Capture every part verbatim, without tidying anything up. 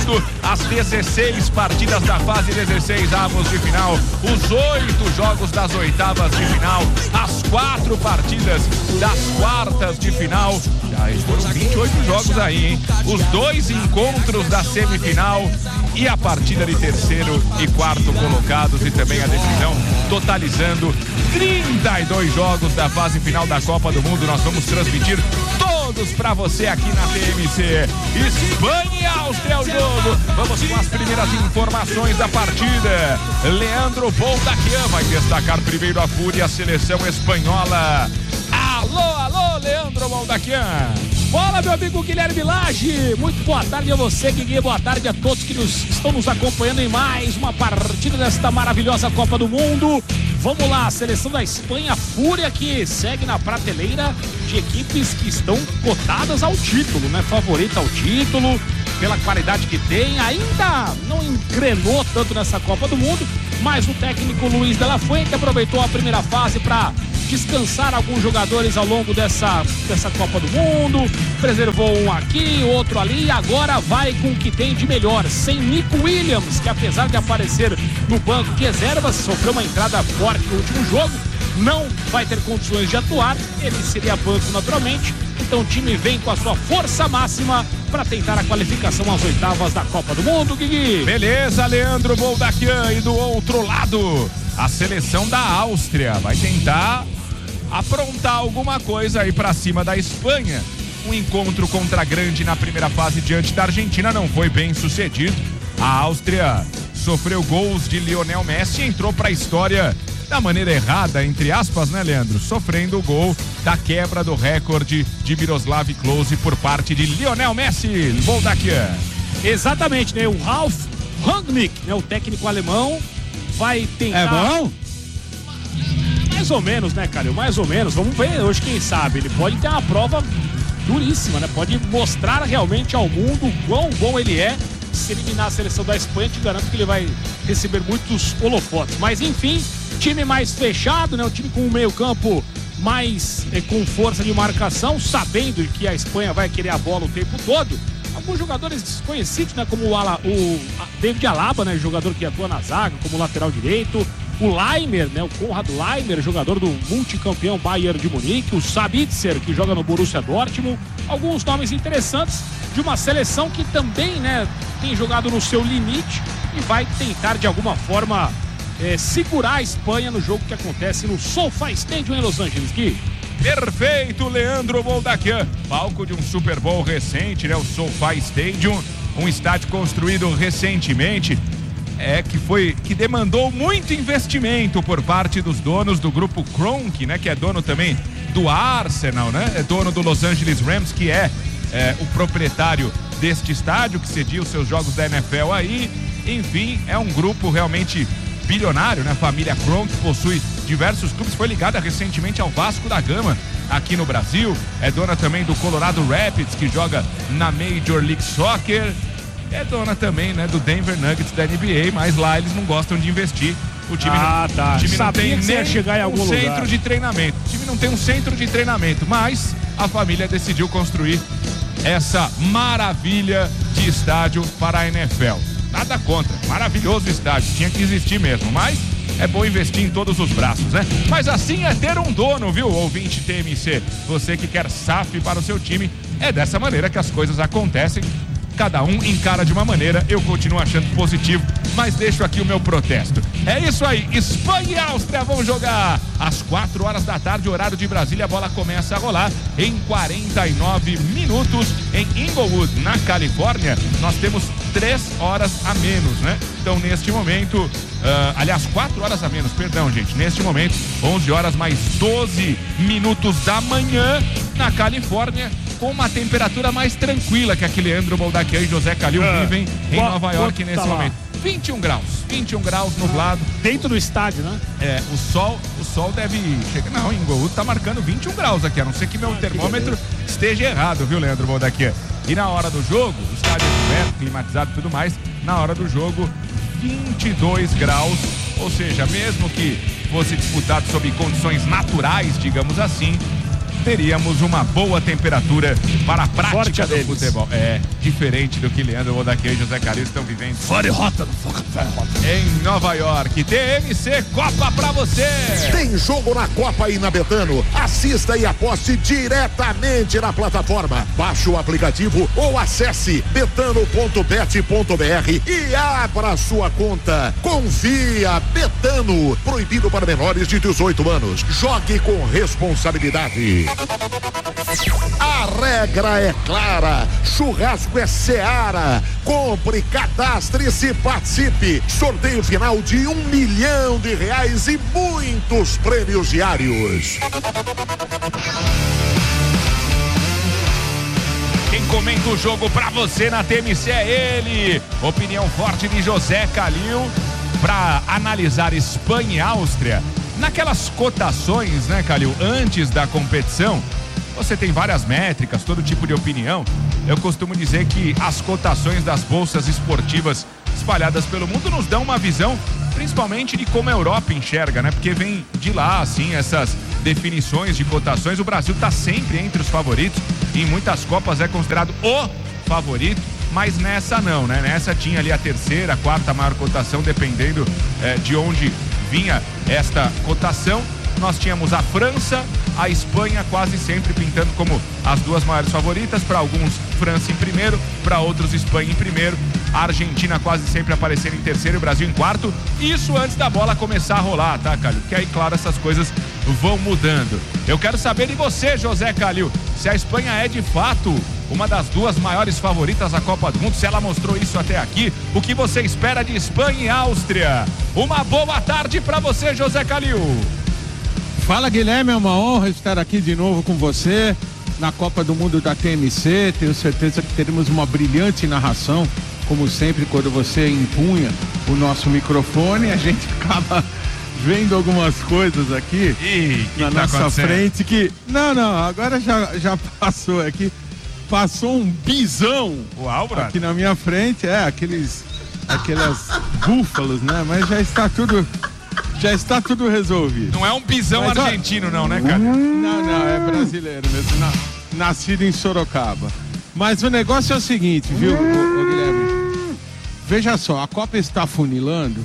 Mundo, as dezesseis partidas da fase dezesseis avos de final, os oito jogos das oitavas de final, as quatro partidas das quartas de final. Já foram vinte e oito jogos aí, hein? Os dois encontros da semifinal e a partida de terceiro e quarto colocados e também a decisão, totalizando trinta e dois jogos da fase final da Copa do Mundo. Nós vamos transmitir todos pra você aqui na T M C. Espanha e Áustria é o jogo. Vamos com as primeiras informações da partida. Leandro Boldaquian vai destacar primeiro a fúria, a seleção espanhola. Alô, alô, Leandro Boldaquian. Bola, meu amigo Guilherme Lage. Muito boa tarde a você, Guigui. Boa tarde a todos que nos, estão nos acompanhando em mais uma partida desta maravilhosa Copa do Mundo. Vamos lá, a seleção da Espanha, Fúria, que segue na prateleira de equipes que estão cotadas ao título, né? Favorita ao título, pela qualidade que tem. Ainda não engrenou tanto nessa Copa do Mundo, mas o técnico Luis de la Fuente aproveitou a primeira fase para descansar alguns jogadores ao longo dessa, dessa Copa do Mundo, preservou um aqui, outro ali, e agora vai com o que tem de melhor, sem Nico Williams, que apesar de aparecer no banco de reservas, sofreu uma entrada forte no último jogo, não vai ter condições de atuar, ele seria banco naturalmente, então o time vem com a sua força máxima para tentar a qualificação às oitavas da Copa do Mundo, Guigui. Beleza, Leandro Boldaquian, e do outro lado, a seleção da Áustria vai tentar aprontar alguma coisa aí pra cima da Espanha. Um encontro contra a grande na primeira fase diante da Argentina não foi bem sucedido. A Áustria sofreu gols de Lionel Messi e entrou pra história da maneira errada, entre aspas, né, Leandro? Sofrendo o gol da quebra do recorde de Miroslav Klose por parte de Lionel Messi. Boldaquian. Exatamente, né? O Ralf Rangnick, né? O técnico alemão vai tentar... É bom? Mais ou menos, né, Calil? Mais ou menos. Vamos ver hoje, quem sabe. Ele pode ter uma prova duríssima, né? Pode mostrar realmente ao mundo o quão bom ele é. Se eliminar a seleção da Espanha, te garanto que ele vai receber muitos holofotes. Mas, enfim, time mais fechado, né? Um time com um meio-campo mais eh, com força de marcação, sabendo que a Espanha vai querer a bola o tempo todo. Alguns jogadores desconhecidos, né? Como o, Ala, o David Alaba, né? Jogador que atua na zaga, como lateral direito. O Leimer, né? O Konrad Leimer, jogador do multicampeão Bayern de Munique. O Sabitzer, que joga no Borussia Dortmund. Alguns nomes interessantes de uma seleção que também, né? Tem jogado no seu limite e vai tentar de alguma forma é, segurar a Espanha no jogo que acontece no SoFi Stadium em Los Angeles, Gui. Perfeito, Leandro Boldaquian. Palco de um Super Bowl recente, né? O SoFi Stadium, um estádio construído recentemente. É, que foi, que demandou muito investimento por parte dos donos do grupo Kroenke, né? Que é dono também do Arsenal, né? É dono do Los Angeles Rams, que é, é o proprietário deste estádio, que cedia os seus jogos da N F L aí. Enfim, é um grupo realmente bilionário, né? A família Kroenke possui diversos clubes, foi ligada recentemente ao Vasco da Gama aqui no Brasil. É dona também do Colorado Rapids, que joga na Major League Soccer. É dona também, né, do Denver Nuggets da N B A, mas lá eles não gostam de investir. O time ah, não, tá. o time não tem nem chegar em algum um centro lugar. de treinamento. O time não tem um centro de treinamento, mas a família decidiu construir essa maravilha de estádio para a N F L. Nada contra, maravilhoso estádio, tinha que existir mesmo, mas é bom investir em todos os braços, né? Mas assim é ter um dono, viu, ouvinte T M C? Você que quer S A F para o seu time, é dessa maneira que as coisas acontecem. Cada um encara de uma maneira, eu continuo achando positivo, mas deixo aqui o meu protesto. É isso aí, Espanha e Áustria vão jogar às quatro horas da tarde, horário de Brasília. A bola começa a rolar em quarenta e nove minutos em Inglewood, na Califórnia. Nós temos três horas a menos, né? Então, neste momento, uh, aliás, quatro horas a menos, perdão, gente. Neste momento, onze horas mais doze minutos da manhã na Califórnia, com uma temperatura mais tranquila que aquele Leandro Boldaquian e José Calil é. vivem em Boa, Nova York nesse tá momento. vinte e um graus, vinte e um graus nublado. Dentro do estádio, né? É, o sol, o sol deve chegar. Não, Inglewood tá marcando vinte e um graus aqui, a não ser que meu ah, termômetro que esteja errado, viu, Leandro Boldaquian? E na hora do jogo, o estádio é coberto, climatizado e tudo mais, na hora do jogo, vinte e dois graus, ou seja, mesmo que fosse disputado sob condições naturais, digamos assim, teríamos uma boa temperatura para a prática do futebol. É, diferente do que Leandro Modaquê e José Calil estão vivendo. Fora rota, em Nova York. T M C Copa pra você. Tem jogo na Copa e na Betano. Assista e aposte diretamente na plataforma. Baixe o aplicativo ou acesse betano ponto bet ponto br e abra sua conta. Confia, Betano. Proibido para menores de dezoito anos. Jogue com responsabilidade. A regra é clara. Churrasco é Seara. Compre, cadastre-se, participe. Sorteio final de um milhão de reais e muitos prêmios diários. Quem comenta o jogo pra você na T M C é ele. Opinião forte de José Calil pra analisar Espanha e Áustria. Naquelas cotações, né, Calil, antes da competição, você tem várias métricas, todo tipo de opinião. Eu costumo dizer que as cotações das bolsas esportivas espalhadas pelo mundo nos dão uma visão, principalmente de como a Europa enxerga, né? Porque vem de lá, assim, essas definições de cotações. O Brasil tá sempre entre os favoritos. Em muitas Copas é considerado o favorito, mas nessa não, né? Nessa tinha ali a terceira, a quarta maior cotação, dependendo eh, de onde vinha esta cotação. Nós tínhamos a França, a Espanha quase sempre pintando como as duas maiores favoritas. Para alguns, França em primeiro, para outros, Espanha em primeiro. A Argentina quase sempre aparecendo em terceiro e o Brasil em quarto. Isso antes da bola começar a rolar, tá, Calil? Porque aí, claro, essas coisas vão mudando. Eu quero saber de você, José Calil, se a Espanha é de fato uma das duas maiores favoritas da Copa do Mundo, se ela mostrou isso até aqui. O que você espera de Espanha e Áustria? Uma boa tarde para você, José Calil. Fala, Guilherme, é uma honra estar aqui de novo com você na Copa do Mundo da T M C. Tenho certeza que teremos uma brilhante narração, como sempre, quando você empunha o nosso microfone. A gente acaba vendo algumas coisas aqui Ih, na tá nossa frente que... Não, não, agora já, já passou aqui. Passou um bisão Uau, aqui na minha frente. É, aqueles... Aquelas búfalos, né? Mas já está tudo... Já está tudo resolvido. Não é um bisão Mas, argentino, ó, não, né, cara? Não, não, é brasileiro mesmo. Na, nascido em Sorocaba. Mas o negócio é o seguinte, viu, ô, ô, Guilherme? Veja só, a Copa está funilando.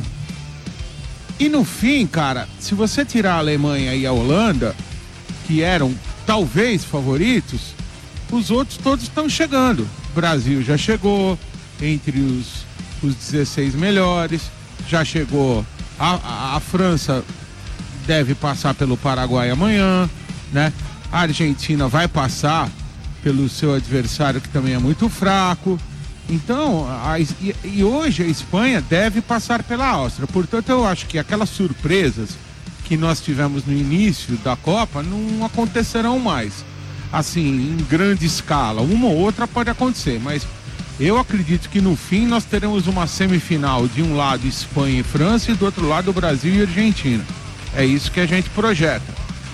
E no fim, cara, se você tirar a Alemanha e a Holanda, que eram talvez favoritos, os outros todos estão chegando. O Brasil já chegou entre os, os dezesseis melhores, já chegou. A, a, a França deve passar pelo Paraguai amanhã, né? A Argentina vai passar pelo seu adversário, que também é muito fraco. Então, a, e, e hoje a Espanha deve passar pela Áustria. Portanto, eu acho que aquelas surpresas que nós tivemos no início da Copa não acontecerão mais. Assim, em grande escala. Uma ou outra pode acontecer, mas... eu acredito que no fim nós teremos uma semifinal de um lado Espanha e França e do outro lado Brasil e Argentina. É isso que a gente projeta.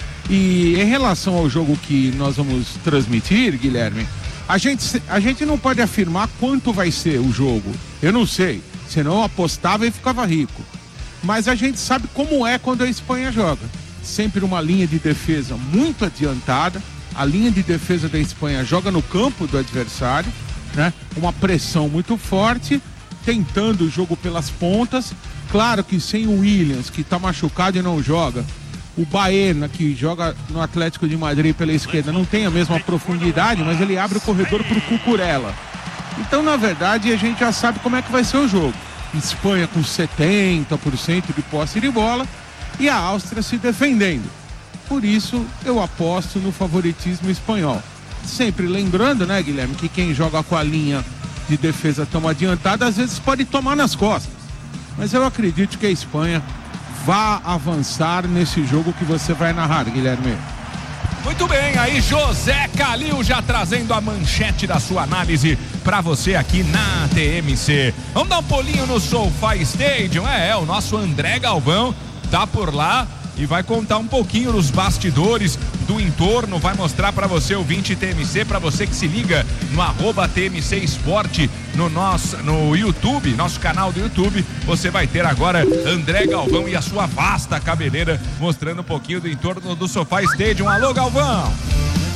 E em relação ao jogo que nós vamos transmitir, Guilherme, a gente, a gente não pode afirmar quanto vai ser o jogo. Eu não sei, senão eu apostava e ficava rico. Mas a gente sabe como é quando a Espanha joga. Sempre uma linha de defesa muito adiantada. A linha de defesa da Espanha joga no campo do adversário, né? Uma pressão muito forte, tentando o jogo pelas pontas. Claro que sem o Williams, que está machucado e não joga, o Baena, que joga no Atlético de Madrid pela esquerda, não tem a mesma profundidade, mas ele abre o corredor para o Cucurella. Então, na verdade, a gente já sabe como é que vai ser o jogo. Espanha com setenta por cento de posse de bola e a Áustria se defendendo. Por isso, eu aposto no favoritismo espanhol. Sempre lembrando, né, Guilherme, que quem joga com a linha de defesa tão adiantada, às vezes pode tomar nas costas. Mas eu acredito que a Espanha vá avançar nesse jogo que você vai narrar, Guilherme. Muito bem, aí José Calil já trazendo a manchete da sua análise para você aqui na T M C. Vamos dar um pulinho no SoFi Stadium? É, é, o nosso André Galvão tá por lá e vai contar um pouquinho dos bastidores do entorno, vai mostrar para você o vinte T M C, para você que se liga no arroba T M C Esporte no nosso no YouTube, nosso canal do YouTube. Você vai ter agora André Galvão e a sua vasta cabeleira mostrando um pouquinho do entorno do SoFi Stadium. Alô, Galvão!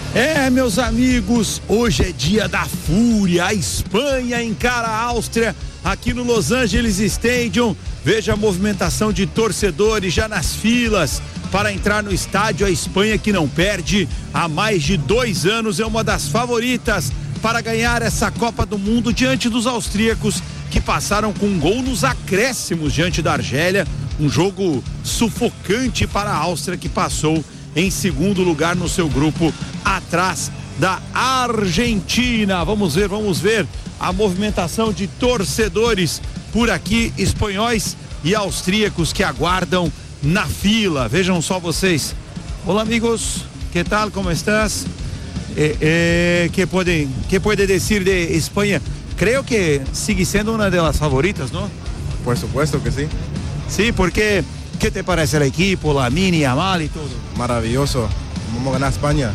É, meus amigos, hoje é dia da fúria. A Espanha encara a Áustria aqui no Los Angeles Stadium. Veja a movimentação de torcedores já nas filas para entrar no estádio. A Espanha, que não perde há mais de dois anos, é uma das favoritas para ganhar essa Copa do Mundo diante dos austríacos, que passaram com um gol nos acréscimos diante da Argélia. Um jogo sufocante para a Áustria, que passou em segundo lugar no seu grupo, atrás da Argentina. Vamos ver, vamos ver a movimentação de torcedores por aqui, espanhóis e austríacos que aguardam na fila. Vejam só vocês. Olá, amigos, que tal, como estás? Eh, eh, que pode, que pode dizer de Espanha? Creo que sigue sendo uma das favoritas, ¿no? Por supuesto que sí. Sí, porque ¿qué te parece el equipo, Lamine Yamal y todo? Maravilloso. Vamos a ganar España.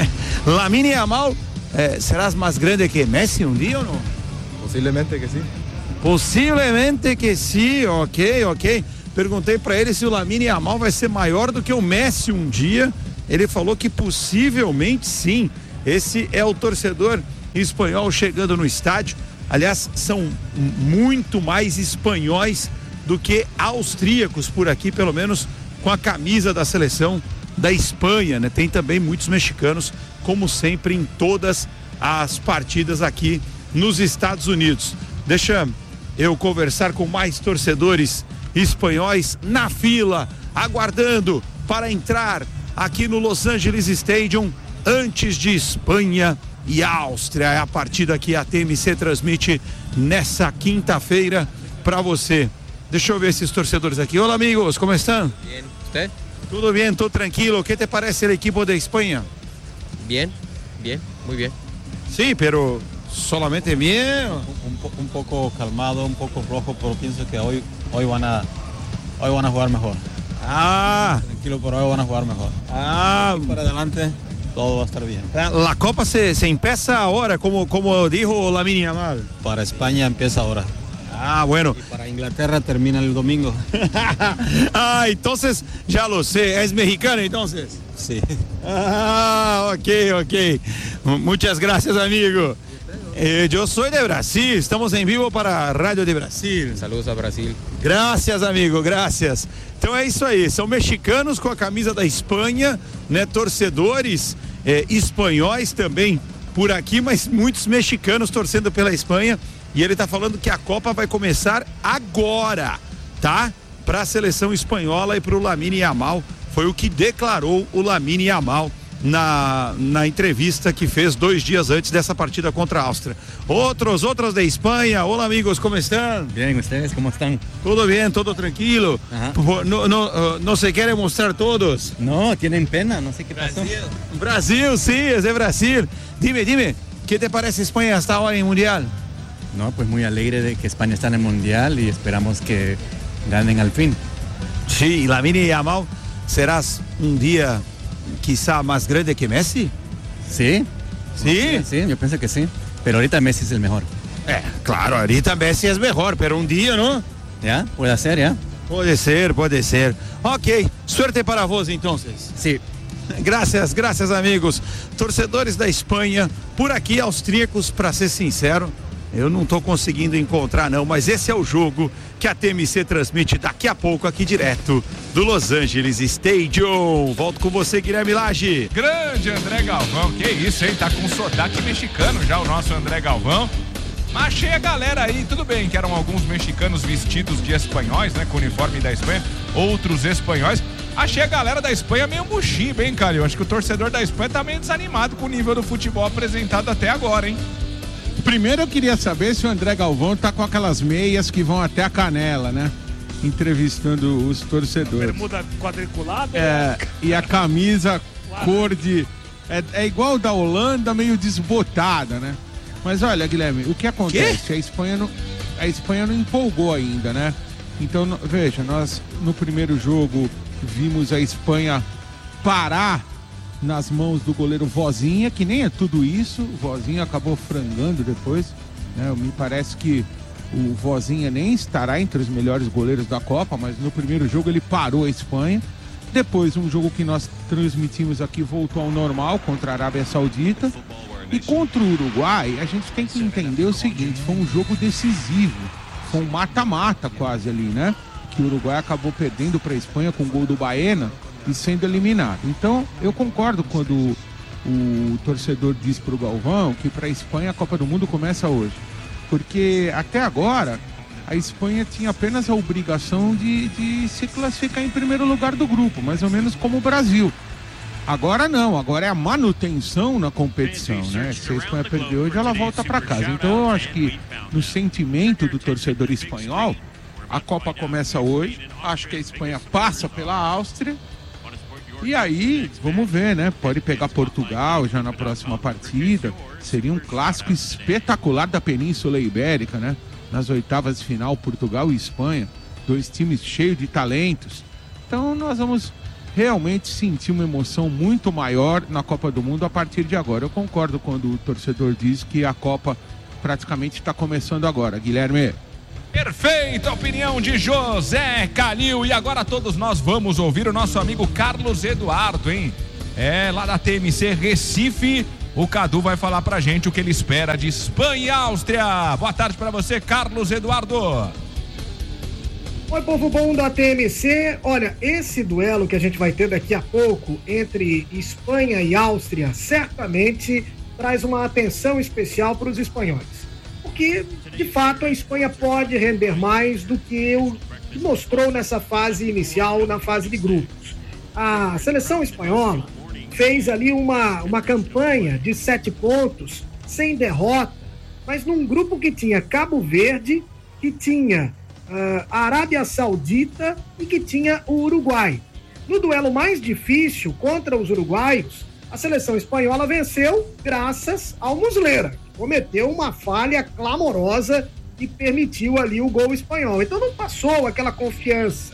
Lamine Yamal, eh, ¿serás más grande que Messi un día o no? Posiblemente que sí. Possivelmente que sim, ok, ok. Perguntei para ele se o Lamine Yamal vai ser maior do que o Messi um dia. Ele falou que possivelmente sim. Esse é o torcedor espanhol chegando no estádio. Aliás, são muito mais espanhóis do que austríacos por aqui, pelo menos com a camisa da seleção da Espanha, né? Tem também muitos mexicanos, como sempre em todas as partidas aqui nos Estados Unidos. Deixa eu conversar com mais torcedores espanhóis na fila, aguardando para entrar aqui no Los Angeles Stadium antes de Espanha e Áustria. É a partida que a T M C transmite nessa quinta-feira para você. Deixa eu ver esses torcedores aqui. Olá, amigos, como estão? Bien, ¿usted? Tudo bem, tô tranquilo. ¿Qué te parece el equipo de Espanha? Bien, bien, muy bien. Sí, pero solamente bien. Un, un poco calmado, un poco rojo, pero pienso que hoy, hoy van a, hoy van a jugar mejor. Ah, Tranquilo, pero hoy van a jugar mejor. ah. Y para adelante todo va a estar bien. La Copa se, se empieza ahora, como, como dijo Lamine Yamal. Para España empieza ahora. Ah, bueno. Y para Inglaterra termina el domingo. Ah, entonces ya lo sé, es mexicano entonces. Sí. Ah, ok, ok. Muchas gracias, amigo. Eh, yo soy de Brasil, estamos en vivo para Radio de Brasil. Saludos a Brasil. Graças, amigo, graças. Então é isso aí, são mexicanos com a camisa da Espanha, né? Torcedores eh, espanhóis também por aqui, mas muitos mexicanos torcendo pela Espanha. E ele tá falando que a Copa vai começar agora, tá? Para a seleção espanhola e para o Lamine Yamal. Foi o que declarou o Lamine Yamal na, na entrevista que fez dois dias antes dessa partida contra a Áustria. Outros, outros de Espanha. Olá, amigos, como estão? Bien, ¿ustedes cómo están? Tudo bem, tudo tranquilo. Ajá. Não, não, não se querem mostrar todos? No, tienen pena, no sé qué pasó. Brasil, sim, é de Brasil. Dime, dime, que te parece Espanha hasta ahora em Mundial? No, pues muy alegre de que España está en el Mundial y esperamos que ganen al fin. Sí, Lamine Yamal, serás um dia quizá más grande que Messi? ¿Sí? Sí. Sí, yo pienso que sí. Pero ahorita Messi es el mejor. É, claro, ahorita Messi é melhor, pero um dia, não? ¿Ya? Puede ser, ¿ya? Pode ser, pode ser. Ok, suerte para vos, então. Sí. Graças, graças, amigos. Torcedores da Espanha, por aqui, austríacos, para ser sincero, eu não tô conseguindo encontrar não, mas esse é o jogo que a T M C transmite daqui a pouco aqui direto do Los Angeles Stadium. Volto com você, Guilherme Lage. Grande André Galvão, que isso, hein? Tá com sotaque mexicano já o nosso André Galvão. Mas achei a galera aí, tudo bem, que eram alguns mexicanos vestidos de espanhóis, né? Com o uniforme da Espanha, outros espanhóis. Achei a galera da Espanha meio muxiba, hein, cara? Eu acho que o torcedor da Espanha tá meio desanimado com o nível do futebol apresentado até agora, hein? Primeiro eu queria saber se o André Galvão tá com aquelas meias que vão até a canela, né? Entrevistando os torcedores. Bermuda quadriculada? É, e a camisa cor de... É, é igual da Holanda, meio desbotada, né? Mas olha, Guilherme, o que acontece? A Espanha não, a Espanha não empolgou ainda, né? Então, no, veja, nós no primeiro jogo vimos a Espanha parar nas mãos do goleiro Vozinha, que nem é tudo isso. O Vozinha acabou frangando depois, né? Me parece que o Vozinha nem estará entre os melhores goleiros da Copa, mas no primeiro jogo ele parou a Espanha. Depois, um jogo que nós transmitimos aqui voltou ao normal contra a Arábia Saudita. E contra o Uruguai, a gente tem que entender o seguinte, foi um jogo decisivo, foi um mata-mata quase ali, né? Que o Uruguai acabou perdendo para a Espanha com o gol do Baena e sendo eliminado. Então, eu concordo quando o, o torcedor diz para o Galvão que para a Espanha a Copa do Mundo começa hoje. Porque até agora, a Espanha tinha apenas a obrigação de, de se classificar em primeiro lugar do grupo, mais ou menos como o Brasil. Agora não, agora é a manutenção na competição, né? Se a Espanha perder hoje, ela volta para casa. Então eu acho que no sentimento do torcedor espanhol, a Copa começa hoje, acho que a Espanha passa pela Áustria, e aí, vamos ver, né? Pode pegar Portugal já na próxima partida, seria um clássico espetacular da Península Ibérica, né? Nas oitavas de final, Portugal e Espanha, dois times cheios de talentos. Então nós vamos realmente sentir uma emoção muito maior na Copa do Mundo a partir de agora. Eu concordo quando o torcedor diz que a Copa praticamente está começando agora. Guilherme. Perfeita opinião de José Calil. E agora todos nós vamos ouvir o nosso amigo Carlos Eduardo, hein? É, lá da T M C Recife. O Cadu vai falar pra gente o que ele espera de Espanha e Áustria. Boa tarde pra você, Carlos Eduardo. Oi, povo bom da T M C. Olha, esse duelo que a gente vai ter daqui a pouco entre Espanha e Áustria certamente traz uma atenção especial para os espanhóis. Porque, de fato, a Espanha pode render mais do que o que mostrou nessa fase inicial, na fase de grupos. A seleção espanhola fez ali uma, uma campanha de sete pontos, sem derrota, mas num grupo que tinha Cabo Verde, que tinha Uh, a Arábia Saudita e que tinha o Uruguai. No duelo mais difícil contra os uruguaios, a seleção espanhola venceu graças ao Muslera, que cometeu uma falha clamorosa e permitiu ali o gol espanhol. Então não passou aquela confiança.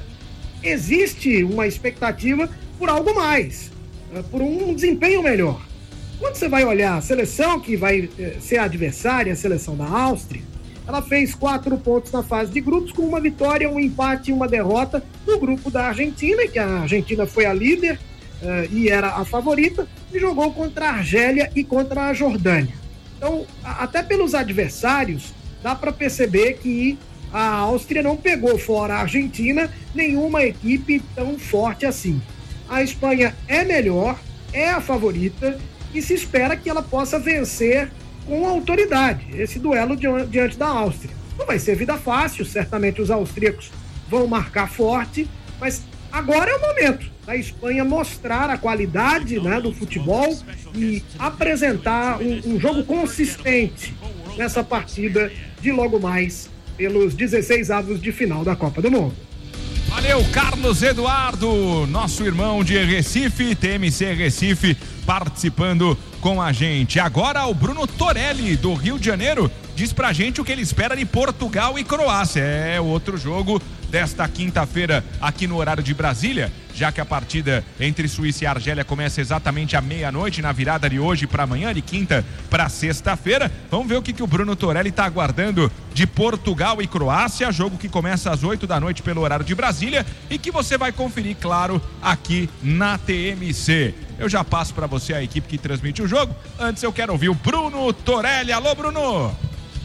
Existe uma expectativa por algo mais, uh, por um desempenho melhor. Quando você vai olhar a seleção que vai uh, ser a adversária, a seleção da Áustria, ela fez quatro pontos na fase de grupos, com uma vitória, um empate e uma derrota no grupo da Argentina, que a Argentina foi a líder uh, e era a favorita, e jogou contra a Argélia e contra a Jordânia. Então, a, até pelos adversários, dá para perceber que a Áustria não pegou fora a Argentina, nenhuma equipe tão forte assim. A Espanha é melhor, é a favorita, e se espera que ela possa vencer com autoridade esse duelo diante da Áustria. Não vai ser vida fácil, certamente os austríacos vão marcar forte, mas agora é o momento da Espanha mostrar a qualidade, né, do futebol e apresentar um, um jogo consistente nessa partida de logo mais pelos dezesseis avos de final da Copa do Mundo. Valeu, Carlos Eduardo, nosso irmão de Recife, T M C Recife, participando com a gente. Agora o Bruno Torelli, do Rio de Janeiro, diz pra gente o que ele espera de Portugal e Croácia. É outro jogo desta quinta-feira aqui no horário de Brasília, já que a partida entre Suíça e Argélia começa exatamente à meia-noite, na virada de hoje para amanhã, de quinta para sexta-feira. Vamos ver o que, que o Bruno Torelli está aguardando de Portugal e Croácia, jogo que começa às oito da noite pelo horário de Brasília e que você vai conferir, claro, aqui na T M C. Eu já passo para você a equipe que transmite o jogo. Antes eu quero ouvir o Bruno Torelli. Alô, Bruno!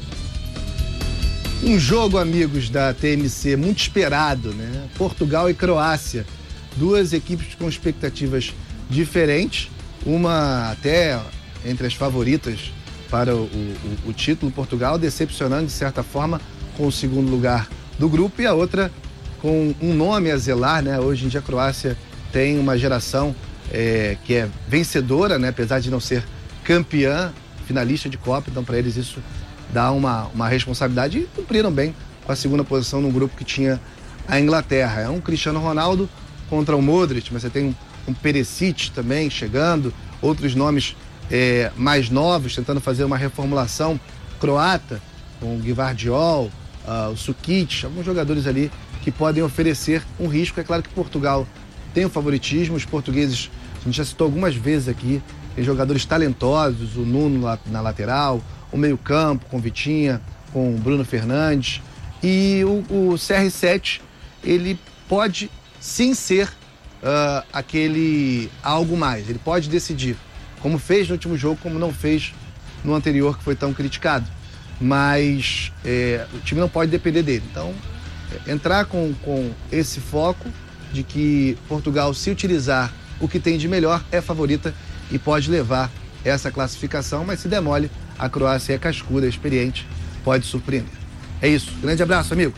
Um jogo, amigos da T M C, muito esperado, né? Portugal e Croácia. Duas equipes com expectativas diferentes. Uma até entre as favoritas para o, o, o título, Portugal, decepcionando de certa forma com o segundo lugar do grupo, e a outra com um nome a zelar, né? Hoje em dia a Croácia tem uma geração é, que é vencedora, né? Apesar de não ser campeã, finalista de Copa, então para eles isso dá uma, uma responsabilidade, e cumpriram bem com a segunda posição num grupo que tinha a Inglaterra. É um Cristiano Ronaldo contra o Modric, mas você tem um, um Perisic também chegando, outros nomes é, mais novos, tentando fazer uma reformulação croata, com o Gvardiol, uh, o Sukic, alguns jogadores ali que podem oferecer um risco. É claro que Portugal tem o favoritismo, os portugueses, a gente já citou algumas vezes aqui, tem jogadores talentosos, o Nuno na lateral, o meio-campo com Vitinha, com Bruno Fernandes, e o, o C R sete, ele pode sim ser uh, aquele algo mais. Ele pode decidir, como fez no último jogo, como não fez no anterior, que foi tão criticado. Mas é, o time não pode depender dele. Então, é, entrar com, com esse foco de que Portugal, se utilizar o que tem de melhor, é favorita e pode levar essa classificação, mas se demole, a Croácia é cascuda, é experiente, pode surpreender. É isso. Grande abraço, amigos.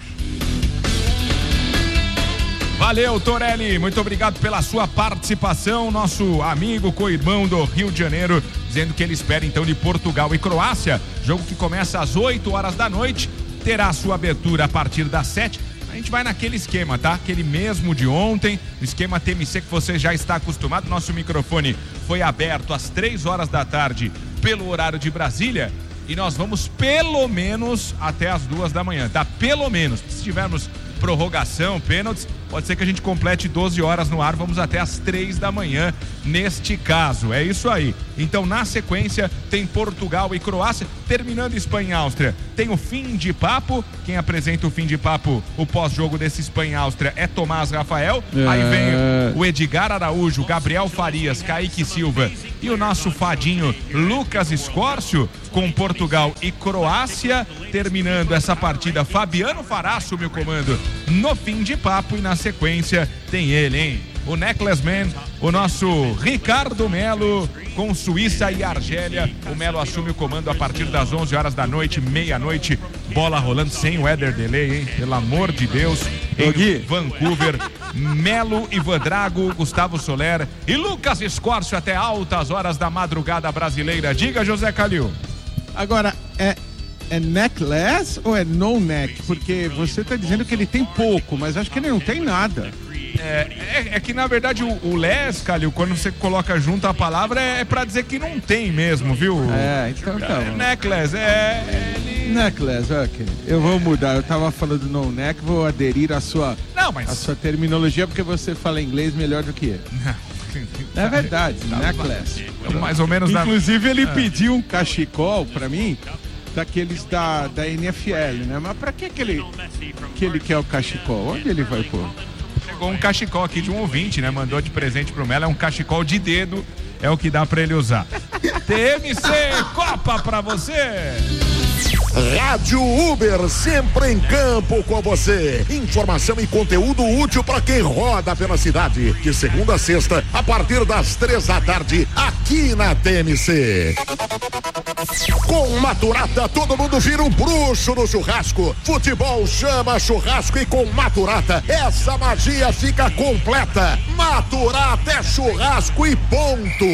Valeu, Torelli. Muito obrigado pela sua participação. Nosso amigo, co-irmão do Rio de Janeiro, dizendo que ele espera então de Portugal e Croácia. Jogo que começa às oito horas da noite. Terá a sua abertura a partir das sete. A gente vai naquele esquema, tá? Aquele mesmo de ontem, o esquema T M C que você já está acostumado. Nosso microfone foi aberto às três horas da tarde pelo horário de Brasília. E nós vamos pelo menos até as duas da manhã, tá? Pelo menos. Se tivermos prorrogação, pênaltis, pode ser que a gente complete doze horas no ar, vamos até as três da manhã neste caso, é isso aí. Então na sequência tem Portugal e Croácia, terminando Espanha e Áustria, tem o fim de papo, quem apresenta o fim de papo, o pós-jogo desse Espanha e Áustria é Tomás Rafael, é... aí vem o Edgar Araújo, Gabriel Farias, Kaique Silva e o nosso fadinho Lucas Escórcio, com Portugal e Croácia, terminando essa partida, Fabiano Fará assume o comando no fim de papo e na sequência tem ele, hein? O Necklace Man, o nosso Ricardo Melo, com Suíça e Argélia. O Melo assume o comando a partir das onze horas da noite, meia-noite, bola rolando sem weather delay, hein? Pelo amor de Deus, em Vancouver. Melo, Ivan Drago, Gustavo Soler e Lucas Escórcio até altas horas da madrugada brasileira. Diga, José Calil. Agora, é, é necklace ou é no neck? Porque você tá dizendo que ele tem pouco, mas acho que ele não tem nada. É, é, é que na verdade o, o les, Calil, quando você coloca junto a palavra, é, é pra dizer que não tem mesmo, viu? É, então tá. É, necklace, é. Ele... Necklace, ok. Eu vou mudar, eu tava falando no neck, vou aderir à sua, não, mas... à sua terminologia, porque você fala inglês melhor do que eu. É verdade, tá, necklace. Tá, mais ou menos. Inclusive, na... ele ah. pediu um cachecol pra mim, daqueles da, da N F L, né? Mas pra que, que, ele, que ele quer o cachecol? Onde ele vai pôr? Chegou um cachecol aqui de um ouvinte, né? Mandou de presente pro Melo, é um cachecol de dedo, é o que dá pra ele usar. T M C Copa pra você! Rádio Uber, sempre em campo com você. Informação e conteúdo útil para quem roda pela cidade. De segunda a sexta, a partir das três da tarde, aqui na T M C. Com Maturata, todo mundo vira um bruxo no churrasco. Futebol chama churrasco e com Maturata, essa magia fica completa. Maturata é churrasco e ponto.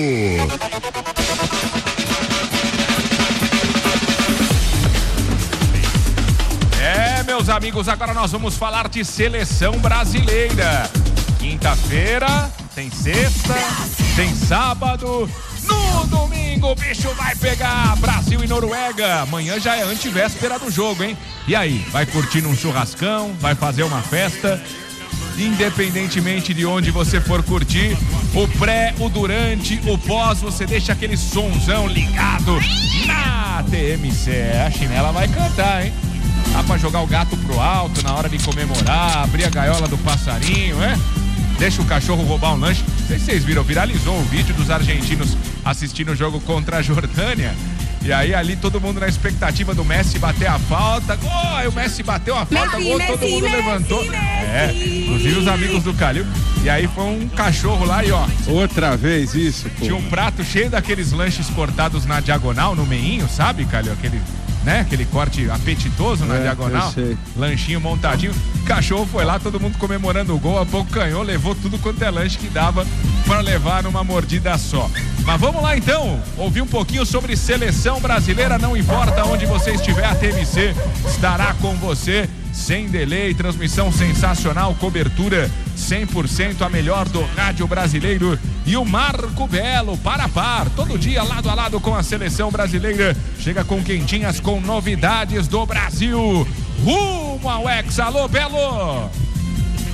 É, meus amigos, agora nós vamos falar de seleção brasileira. Quinta-feira, tem sexta, tem sábado. No domingo o bicho vai pegar Brasil e Noruega. Amanhã já é antivéspera do jogo, hein? E aí, vai curtir um churrascão, vai fazer uma festa? Independentemente de onde você for curtir, o pré, o durante, o pós, você deixa aquele sonzão ligado na T M C. A chinela vai cantar, hein? Dá pra jogar o gato pro alto na hora de comemorar, abrir a gaiola do passarinho, né? Deixa o cachorro roubar um lanche. Não sei se vocês viram, viralizou um vídeo dos argentinos assistindo o jogo contra a Jordânia. E aí ali todo mundo na expectativa do Messi bater a falta. Oh, aí o Messi bateu a falta, Messi, gol, Messi, todo mundo Messi, levantou. Messi. É, inclusive os amigos do Calil. E aí foi um cachorro lá e ó. Outra vez isso, pô. Tinha um prato cheio daqueles lanches cortados na diagonal, no meinho, sabe, Calil? Aquele... né? Aquele corte apetitoso na é, diagonal, lanchinho montadinho. Cachorro foi lá, todo mundo comemorando o gol, a pouco ganhou, levou tudo quanto é lanche que dava para levar numa mordida só. Mas vamos lá então, ouvir um pouquinho sobre seleção brasileira, não importa onde você estiver, a T M C estará com você, sem delay, transmissão sensacional, cobertura cem por cento a melhor do rádio brasileiro e o Marco Belo, para a par, todo dia lado a lado com a seleção brasileira, chega com quentinhas com novidades do Brasil, rumo ao Hexa. Alô, Belo!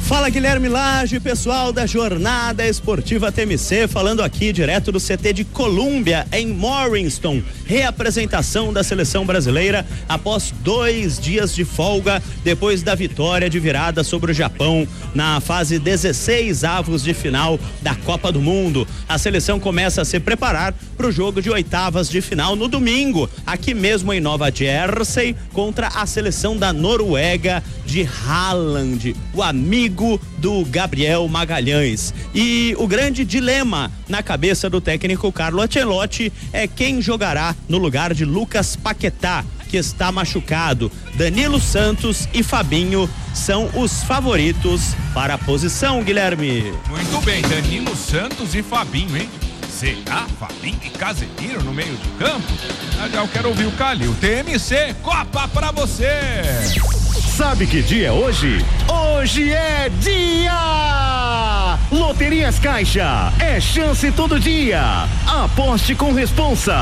Fala, Guilherme Lage, pessoal da Jornada Esportiva T M C, falando aqui direto do C T de Colômbia, em Morriston. Reapresentação da seleção brasileira após dois dias de folga, depois da vitória de virada sobre o Japão na fase dezesseis avos de final da Copa do Mundo. A seleção começa a se preparar para o jogo de oitavas de final no domingo, aqui mesmo em Nova Jersey, contra a seleção da Noruega de Haaland, o amigo do Gabriel Magalhães. E o grande dilema na cabeça do técnico Carlo Ancelotti é quem jogará no lugar de Lucas Paquetá, que está machucado. Danilo Santos e Fabinho são os favoritos para a posição, Guilherme. Muito bem, Danilo Santos e Fabinho, hein? Será Fabinho e Casemiro no meio de campo? Ah, já eu quero ouvir o Calil. T M C, Copa pra você! Sabe que dia é hoje? Hoje é dia! Loterias Caixa, é chance todo dia. Aposte com responsa.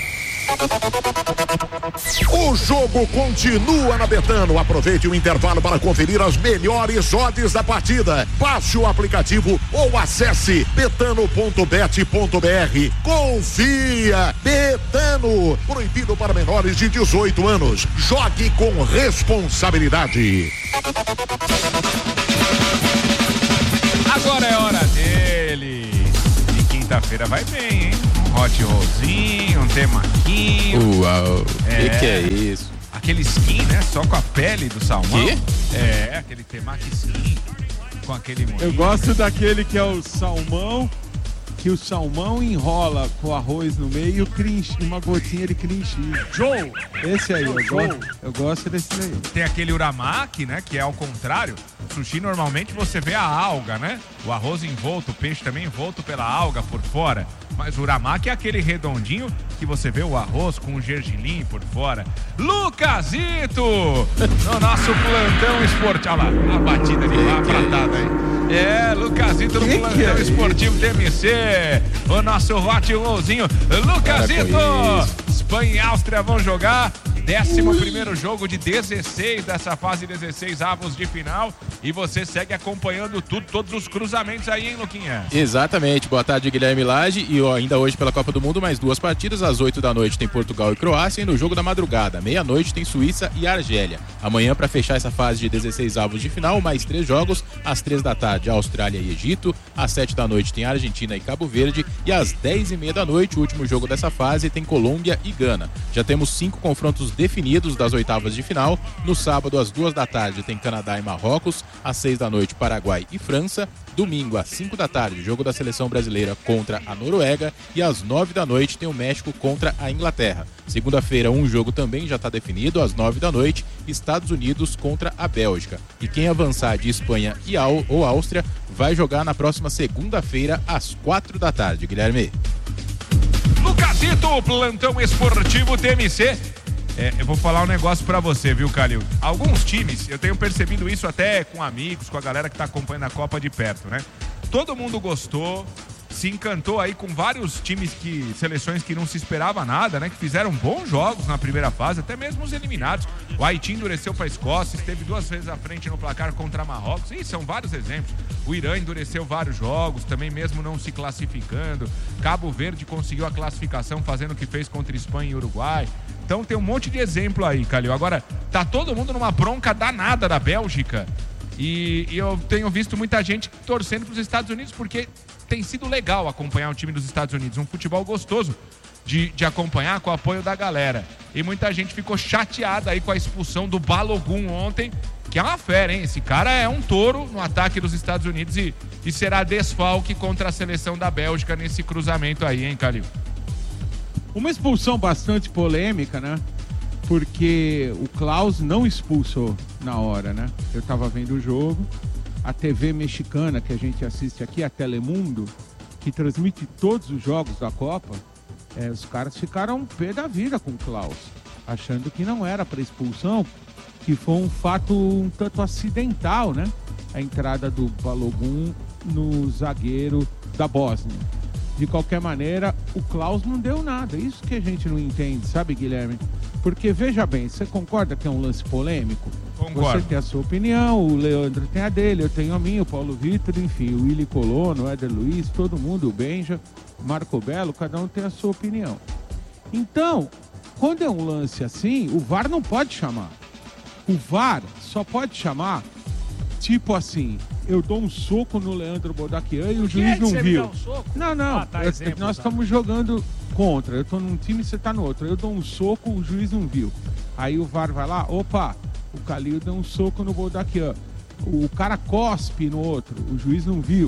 O jogo continua na Betano. Aproveite o intervalo para conferir as melhores odds da partida. Baixe o aplicativo ou acesse betano ponto bet ponto br. Confia! Betano. Proibido para menores de dezoito anos. Jogue com responsabilidade. Agora é hora dele. E quinta-feira vai bem, hein? Hot rollzinho, um temaquinho. Uau, o é, que, que é isso? Aquele skin, né? Só com a pele do salmão. Que? É, aquele temaki skin com aquele molinho. Eu gosto daquele que é o salmão, que o salmão enrola com arroz no meio e o cream, uma gotinha de cream cheese. Joe! Esse aí, eu gosto, eu gosto desse aí. Tem aquele uramaki, né? Que é ao contrário. O sushi, normalmente, você vê a alga, né? O arroz envolto, o peixe também envolto pela alga por fora. Mas o uramaki é aquele redondinho que você vê o arroz com o gergelim por fora. Lucasito! No nosso plantão esportivo. Olha lá, a batida de lá, pratada aí. É, Lucasito no plantão esportivo T M C. O nosso hot rollzinho. Lucasito! Espanha e Áustria vão jogar. décimo primeiro jogo de dezesseis dessa fase dezesseis avos de final. E você segue acompanhando tudo, todos os cruzamentos aí, hein, Luquinha? Exatamente. Boa tarde, Guilherme Lage. E ó, ainda hoje pela Copa do Mundo, mais duas partidas. Às oito da noite tem Portugal e Croácia. E no jogo da madrugada, meia-noite, tem Suíça e Argélia. Amanhã, para fechar essa fase de dezesseis avos de final, mais três jogos. Às três da tarde, Austrália e Egito. Às sete da noite, tem Argentina e Cabo Verde. E às dez e meia da noite, o último jogo dessa fase, tem Colômbia e Gana. Já temos cinco confrontos definidos das oitavas de final. No sábado, às duas da tarde, tem Canadá e Marrocos. Às seis da noite, Paraguai e França. Domingo, às cinco da tarde, jogo da seleção brasileira contra a Noruega. E às nove da noite, tem o México contra a Inglaterra. Segunda-feira, um jogo também já está definido. Às nove da noite, Estados Unidos contra a Bélgica. E quem avançar de Espanha e Au- ou Áustria vai jogar na próxima segunda-feira, às quatro da tarde. Guilherme. Lucasito, plantão esportivo T M C. É, eu vou falar um negócio pra você, viu, Calil? Alguns times, eu tenho percebido isso até com amigos, com a galera que tá acompanhando a Copa de perto, né? Todo mundo gostou, se encantou aí com vários times que, seleções que não se esperava nada, né? Que fizeram bons jogos na primeira fase, até mesmo os eliminados. O Haiti endureceu pra Escócia, esteve duas vezes à frente no placar contra Marrocos. E são vários exemplos. O Irã endureceu vários jogos, também mesmo não se classificando. Cabo Verde conseguiu a classificação fazendo o que fez contra Espanha e Uruguai. Então tem um monte de exemplo aí, Calil. Agora, tá todo mundo numa bronca danada da Bélgica. E, e eu tenho visto muita gente torcendo pros Estados Unidos, porque tem sido legal acompanhar o time dos Estados Unidos. Um futebol gostoso de, de acompanhar com o apoio da galera. E muita gente ficou chateada aí com a expulsão do Balogun ontem, que é uma fera, hein? Esse cara é um touro no ataque dos Estados Unidos e, e será desfalque contra a seleção da Bélgica nesse cruzamento aí, hein, Calil? Uma expulsão bastante polêmica, né? Porque o Klaus não expulsou na hora, né? Eu tava vendo o jogo, a T V mexicana que a gente assiste aqui, a Telemundo, que transmite todos os jogos da Copa, é, os caras ficaram pé da vida com o Klaus, achando que não era para expulsão, que foi um fato um tanto acidental, né? A entrada do Balogun no zagueiro da Bósnia. De qualquer maneira, o Klaus não deu nada. Isso que a gente não entende, sabe, Guilherme? Porque, veja bem, você concorda que é um lance polêmico? Concordo. Você tem a sua opinião, o Leandro tem a dele, eu tenho a minha, o Paulo Vitor, enfim, o Willy Colono, o Éder Luiz, todo mundo, o Benja, Marco Belo, cada um tem a sua opinião. Então, quando é um lance assim, o V A R não pode chamar. O V A R só pode chamar, tipo assim, eu dou um soco no Leandro Bodaquian e o juiz não viu. Não, não, Ah, tá, eu- exemplo, nós tá. estamos jogando contra. Eu tô num time e você tá no outro. Eu dou um soco, o juiz não viu. Aí o V A R vai lá, opa, o Calil deu um soco no Bodaquian. O cara cospe no outro, o juiz não viu.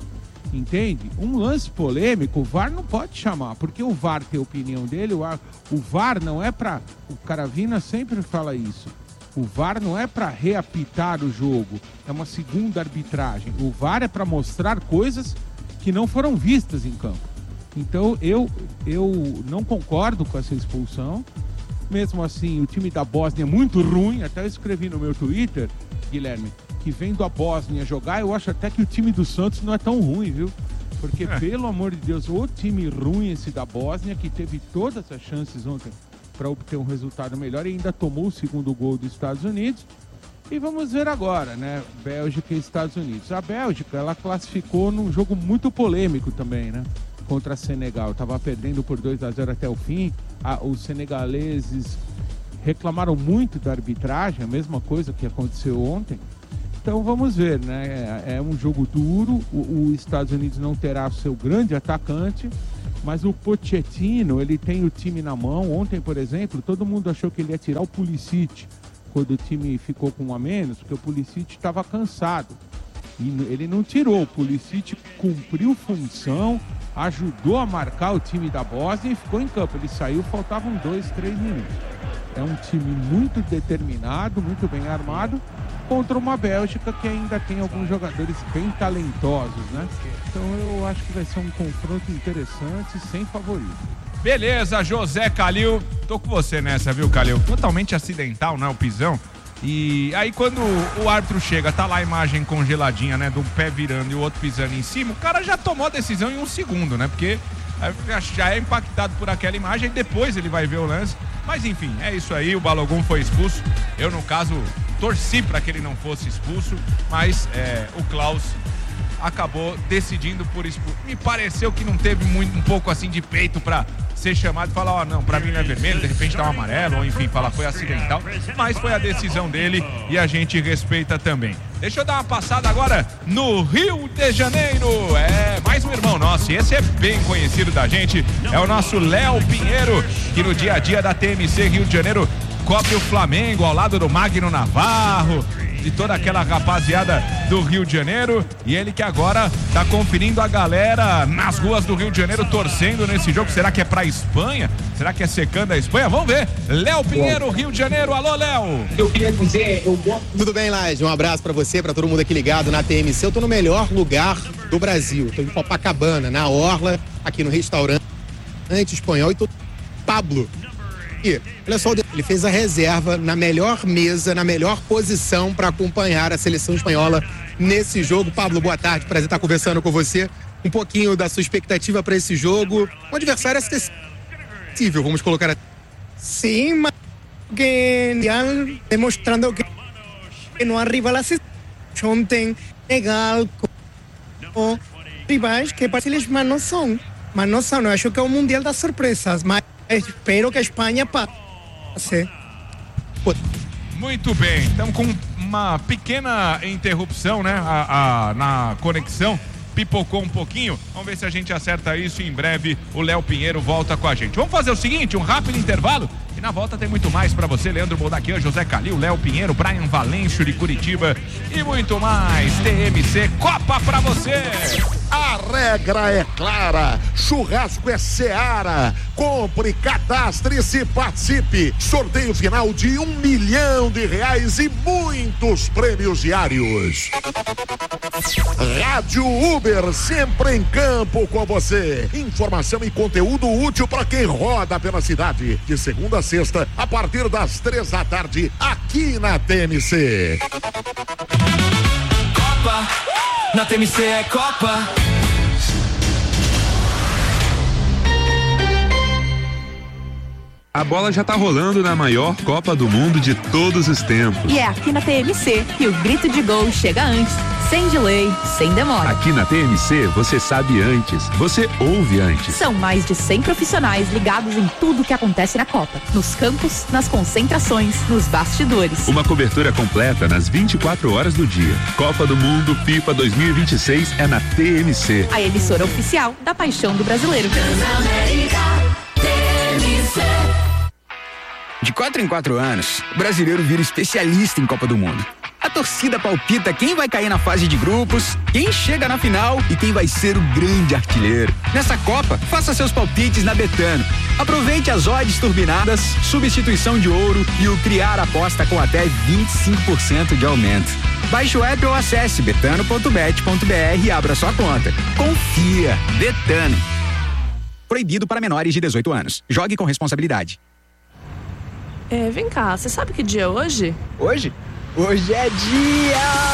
Entende? Um lance polêmico, o V A R não pode chamar, porque o V A R tem a opinião dele, o, A- o V A R não é pra... O Caravina sempre fala isso. O V A R não é pra reapitar o jogo, é uma segunda arbitragem. O V A R é pra mostrar coisas que não foram vistas em campo. Então eu, eu não concordo com essa expulsão. Mesmo assim, o time da Bósnia é muito ruim. Até eu escrevi no meu Twitter, Guilherme, que vendo a Bósnia jogar, eu acho até que o time do Santos não é tão ruim, viu? Porque, É. pelo amor de Deus, o time ruim esse da Bósnia, que teve todas as chances ontem para obter um resultado melhor e ainda tomou o segundo gol dos Estados Unidos. E vamos ver agora, né? Bélgica e Estados Unidos. A Bélgica, ela classificou num jogo muito polêmico também, né? Contra a Senegal. Tava perdendo por dois a zero até o fim. A- os senegaleses reclamaram muito da arbitragem, a mesma coisa que aconteceu ontem. Então vamos ver, né? É, é um jogo duro. O, o Estados Unidos não terá seu grande atacante, mas o Pochettino, ele tem o time na mão. Ontem, por exemplo, todo mundo achou que ele ia tirar o Pulisic quando o time ficou com um a menos, porque o Pulisic estava cansado. E n- ele não tirou, o Pulisic cumpriu função, ajudou a marcar o time da Bósnia e ficou em campo. Ele saiu, faltavam dois, três minutos. É um time muito determinado, muito bem armado, contra uma Bélgica que ainda tem alguns jogadores bem talentosos, né? Então eu acho que vai ser um confronto interessante, sem favorito. Beleza, José Calil. Tô com você nessa, viu, Calil? Totalmente acidental, né, o pisão. E aí quando o árbitro chega, tá lá a imagem congeladinha, né, do pé virando e o outro pisando em cima, o cara já tomou a decisão em um segundo, né? Porque já é impactado por aquela imagem e depois ele vai ver o lance. Mas enfim, é isso aí, o Balogun foi expulso. Eu, no caso, torci para que ele não fosse expulso, mas é, o Klaus acabou decidindo por expulso. Me pareceu que não teve muito, um pouco assim de peito para ser chamado e falar, ó, oh, não, pra mim não é vermelho, de repente dá um amarelo, ou enfim, falar foi acidental, mas foi a decisão dele e a gente respeita também. Deixa eu dar uma passada agora no Rio de Janeiro. É, mais um irmão nosso, e esse é bem conhecido da gente, é o nosso Léo Pinheiro, que no dia a dia da T M C Rio de Janeiro cobre o Flamengo ao lado do Magno Navarro, de toda aquela rapaziada do Rio de Janeiro, e ele que agora tá conferindo a galera nas ruas do Rio de Janeiro torcendo nesse jogo. Será que é pra Espanha? Será que é secando a Espanha? Vamos ver. Léo Pinheiro, Rio de Janeiro. Alô, Léo. Eu queria dizer, eu... Tudo bem, Laje? Um abraço pra você, pra todo mundo aqui ligado na T M C. Eu tô no melhor lugar do Brasil. Tô em Copacabana, na Orla, aqui no restaurante espanhol, e tô Pablo. E, olha só, ele fez a reserva na melhor mesa, na melhor posição para acompanhar a seleção espanhola nesse jogo. Pablo, boa tarde, prazer estar conversando com você. Um pouquinho da sua expectativa para esse jogo. Um adversário acessível, vamos colocar assim. Sim, mas que já demonstrando que não arriba a sessão ontem legal com rivais que parece eles mas não são. Mas não são, eu acho que é o Mundial das Surpresas, mas espero que a Espanha passe. Muito bem, estamos com uma pequena interrupção, né, a, a, na conexão. Pipocou um pouquinho, vamos ver se a gente acerta isso e em breve o Léo Pinheiro volta com a gente. Vamos fazer o seguinte, um rápido intervalo e na volta tem muito mais pra você, Leandro Bodaquian, José Calil, Léo Pinheiro, Brian Valêncio de Curitiba e muito mais. T M C Copa pra você. A regra é clara, churrasco é Seara. Compre, cadastre-se e participe. Sorteio final de um milhão de reais e muitos prêmios diários. Rádio Uber, sempre em campo com você. Informação e conteúdo útil para quem roda pela cidade. De segunda a sexta, a partir das três da tarde, aqui na T M C. Copa, na T M C é Copa. A bola já tá rolando na maior Copa do Mundo de todos os tempos. E é aqui na T M C que o grito de gol chega antes, sem delay, sem demora. Aqui na T M C você sabe antes, você ouve antes. São mais de cem profissionais ligados em tudo que acontece na Copa. Nos campos, nas concentrações, nos bastidores. Uma cobertura completa nas vinte e quatro horas do dia. Copa do Mundo FIFA dois mil e vinte e seis é na T M C. A emissora oficial da paixão do brasileiro. De quatro em quatro anos, o brasileiro vira especialista em Copa do Mundo. A torcida palpita quem vai cair na fase de grupos, quem chega na final e quem vai ser o grande artilheiro. Nessa Copa, faça seus palpites na Betano. Aproveite as odds turbinadas, substituição de ouro e o criar aposta com até vinte e cinco por cento de aumento. Baixe o app ou acesse betano ponto bet ponto br e abra sua conta. Confia. Betano. Proibido para menores de dezoito anos. Jogue com responsabilidade. É, vem cá, você sabe que dia é hoje? Hoje? Hoje é dia...